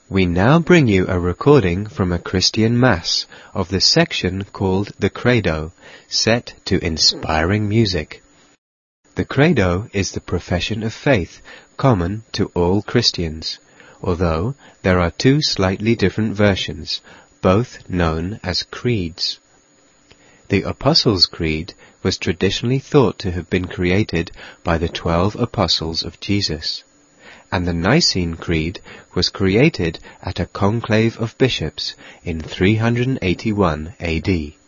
We now bring you a recording from a Christian Mass of the section called the Credo, set to inspiring music. The Credo is the profession of faith common to all Christians, although there are two slightly different versions, both known as creeds. The Apostles' Creed was traditionally thought to have been created by the 12 Apostles of Jesus, and the Nicene Creed was created at a conclave of bishops in 381 AD.